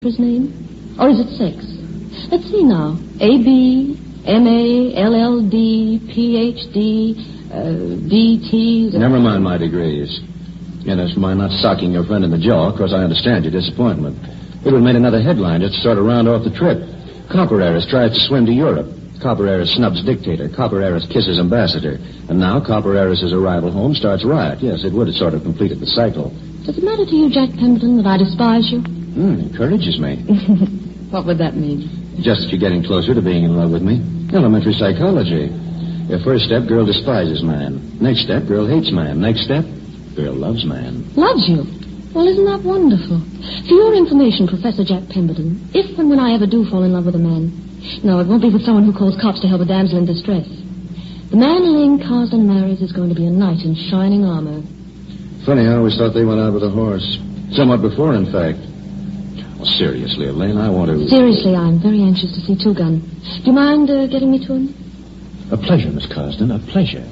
his name? Or is it 6? Let's see now. A.B., M.A., L.L.D., Ph.D., D.T. Never mind my degrees. And as for my not socking your friend in the jaw, of course I understand your disappointment. It would have made another headline just to sort of round off the trip. Copper Heiress tries to swim to Europe. Copper Heiress snubs dictator. Copper Heiress kisses ambassador. And now Copper Heiress's arrival home starts riot. Yes, it would have sort of completed the cycle. Does it matter to you, Jack Pemberton, that I despise you? Encourages me. What would that mean? Just that you're getting closer to being in love with me. Elementary psychology. Your first step, girl despises man. Next step, girl hates man. Next step, girl loves man. Loves you? Well, isn't that wonderful? For your information, Professor Jack Pemberton, if and when I ever do fall in love with a man, no, it won't be with someone who calls cops to help a damsel in distress. The man Elaine Carsden marries is going to be a knight in shining armor. Funny, I always thought they went out with a horse. Somewhat before, in fact. Well, seriously, Elaine, I want to... Seriously, I'm very anxious to see Two Gun. Do you mind getting me to him? A pleasure, Miss Carsden, a pleasure.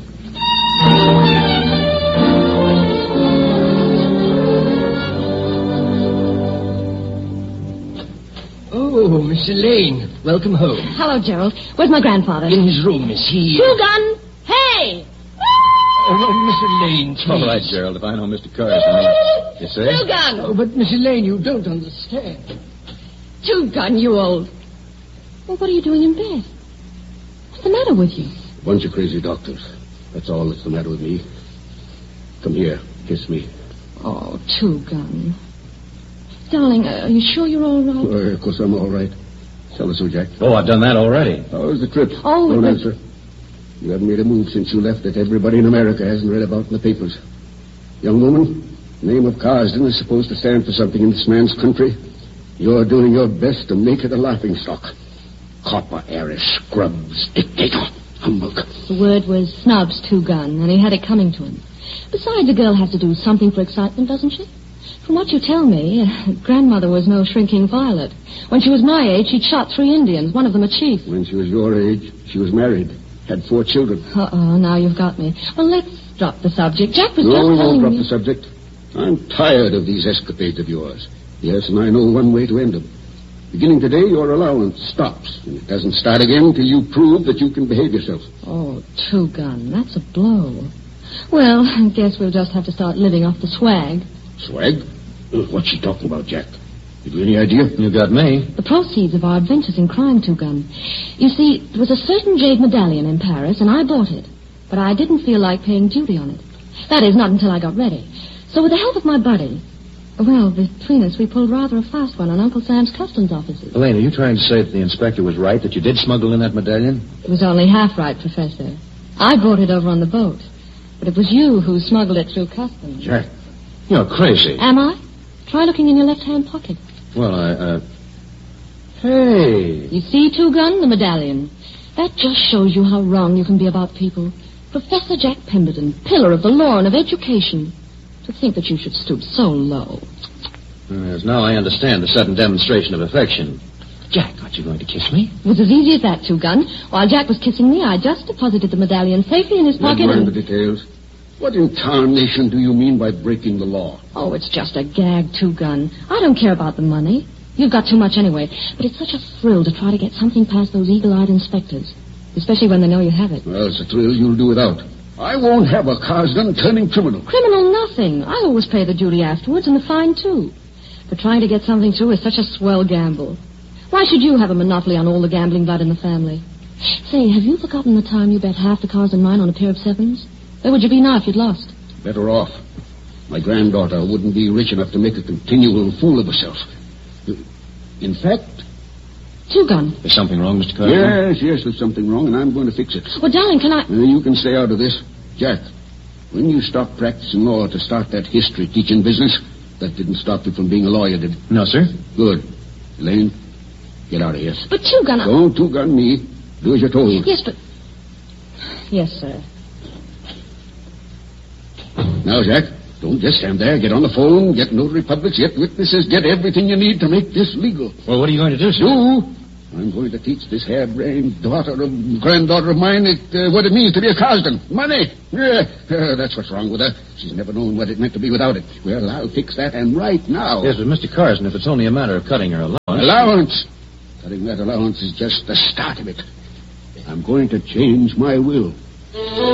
Oh, Miss Elaine, welcome home. Hello, Gerald. Where's my grandfather? In his room, Miss. Two Gun! Hey! Oh, Miss Elaine, please. All right, Gerald, if I know Mr. Carsden. You say? Two Gun! Oh, but Miss Elaine, you don't understand. Two Gun, you old... Well, what are you doing in bed? What's the matter with you? A bunch of crazy doctors. That's all that's the matter with me. Come here. Kiss me. Oh, Two Gun. Darling, are you sure you're all right? Of course I'm all right. Tell us so, Jack. Oh, I've done that already. How was the trip? Oh, Don't answer. You haven't made a move since you left that everybody in America hasn't read about in the papers. Young woman, the name of Carsden is supposed to stand for something in this man's country. You're doing your best to make it a laughingstock. Copper Heiress, scrubs, dictator, humbug. The word was snubs, Two Gun, and he had it coming to him. Besides, a girl has to do something for excitement, doesn't she? From what you tell me, grandmother was no shrinking violet. When she was my age, she'd shot 3 Indians, one of them a chief. When she was your age, she was married, had 4 children. Uh-oh, now you've got me. Well, let's drop the subject. Jack was No, just we telling won't drop me... the subject. I'm tired of these escapades of yours. Yes, and I know one way to end them. Beginning today, your allowance stops, and it doesn't start again till you prove that you can behave yourself. Oh, Two Gun, that's a blow. Well, I guess we'll just have to start living off the swag. Swag? What's she talking about, Jack? Have you any idea? You got me. The proceeds of our adventures in crime, Two Gun. You see, there was a certain jade medallion in Paris, and I bought it. But I didn't feel like paying duty on it. That is, not until I got ready. So with the help of my buddy... Well, between us, we pulled rather a fast one on Uncle Sam's customs offices. Elaine, are you trying to say that the inspector was right, that you did smuggle in that medallion? It was only half right, Professor. I brought it over on the boat. But it was you who smuggled it through customs. Jack, you're crazy. Am I? Try looking in your left-hand pocket. Well, Hey! You see, Two Gun, the medallion. That just shows you how wrong you can be about people. Professor Jack Pemberton, pillar of the law and of education. To think that you should stoop so low. Yes, now I understand the sudden demonstration of affection. Jack, aren't you going to kiss me? It was as easy as that, Two Gun. While Jack was kissing me, I just deposited the medallion safely in his pocket Never mind the details. What in tarnation do you mean by breaking the law? Oh, it's just a gag, Two Gun. I don't care about the money. You've got too much anyway. But it's such a thrill to try to get something past those eagle-eyed inspectors. Especially when they know you have it. Well, it's a thrill you'll do without. I won't have a Carsden turning criminal. Criminal nothing. I always pay the duty afterwards and the fine, too. But trying to get something through is such a swell gamble. Why should you have a monopoly on all the gambling blood in the family? Say, have you forgotten the time you bet half the Carsden mine on a pair of 7s? Where would you be now if you'd lost? Better off. My granddaughter wouldn't be rich enough to make a continual fool of herself. In fact... Two Gun. There's something wrong, Mr. Carsden? Yes, there's something wrong, and I'm going to fix it. Well, darling, can I... You can stay out of this. Jack, when you stopped practicing law to start that history teaching business, that didn't stop you from being a lawyer, did it? No, sir. Good. Elaine, get out of here. But Two Gun... Don't Two Gun me. Do as you're told. Yes, but... Yes, sir. Now, Jack, don't just stand there. Get on the phone, get notary publics, get witnesses, get everything you need to make this legal. Well, what are you going to do, sir? Do? I'm going to teach this harebrained granddaughter of mine what it means to be a Carsden. Money! Yeah, that's what's wrong with her. She's never known what it meant to be without it. Well, I'll fix that, and right now. Yes, but Mr. Carson, if it's only a matter of cutting her allowance... Allowance? Cutting that allowance is just the start of it. I'm going to change my will.